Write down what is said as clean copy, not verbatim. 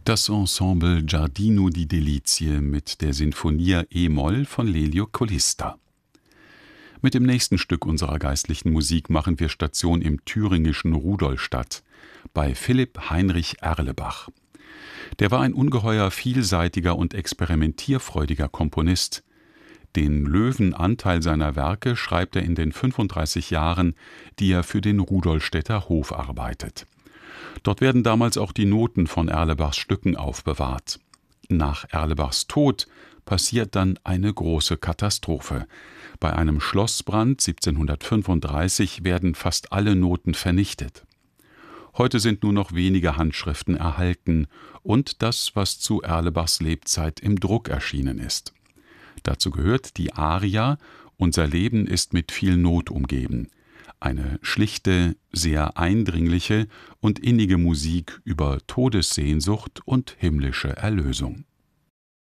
Das Ensemble Giardino di Delizie mit der Sinfonia e-Moll von Lelio Colista. Mit dem nächsten Stück unserer geistlichen Musik machen wir Station im thüringischen Rudolstadt bei Philipp Heinrich Erlebach. Der war ein ungeheuer vielseitiger und experimentierfreudiger Komponist. Den Löwenanteil seiner Werke schreibt er in den 35 Jahren, die er für den Rudolstädter Hof arbeitet. Dort werden damals auch die Noten von Erlebachs Stücken aufbewahrt. Nach Erlebachs Tod passiert dann eine große Katastrophe. Bei einem Schlossbrand 1735 werden fast alle Noten vernichtet. Heute sind nur noch wenige Handschriften erhalten und das, was zu Erlebachs Lebzeit im Druck erschienen ist. Dazu gehört die Aria »Unser Leben ist mit viel Not umgeben«, eine schlichte, sehr eindringliche und innige Musik über Todessehnsucht und himmlische Erlösung.